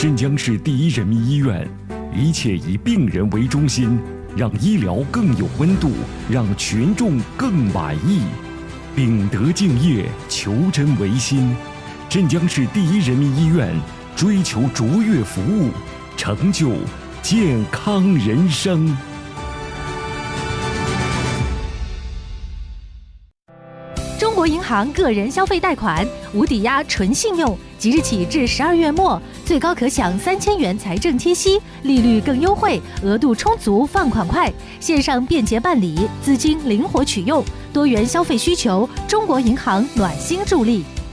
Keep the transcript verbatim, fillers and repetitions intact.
镇江市第一人民医院，一切以病人为中心，让医疗更有温度，让群众更满意。秉德敬业，求真为心。镇江市第一人民医院追求卓越服务，成就健康人生。 中国银行个人消费贷款无抵押纯信用，即日起至十二月末，最高可享三千元财政贴息，利率更优惠，额度充足，放款快，线上便捷办理，资金灵活取用，多元消费需求，中国银行暖心助力。